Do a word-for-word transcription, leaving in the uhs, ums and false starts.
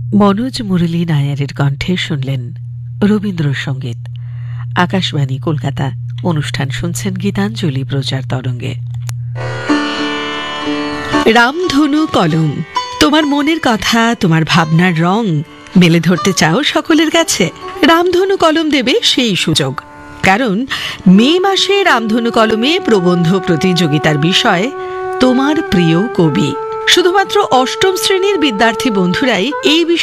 মনোজ মুরলী নায়ারের কণ্ঠে শুনলেন রবীন্দ্রসঙ্গীত। আকাশবাণী কলকাতা। অনুষ্ঠান শুনছেন গীতাঞ্জলি প্রচার তরঙ্গে। রামধনু কলম। তোমার মনের কথা, তোমার ভাবনার রং মেলে ধরতে চাও সকলের কাছে? রামধনু কলম দেবে সেই সুযোগ। কারণ মে মাসে রামধনু কলমে প্রবন্ধ প্রতিযোগিতার বিষয় তোমার প্রিয় কবি। শুধুমাত্র অষ্টম শ্রেণীর বিদ্যার্থী বন্ধুরাই এই বিষয়ে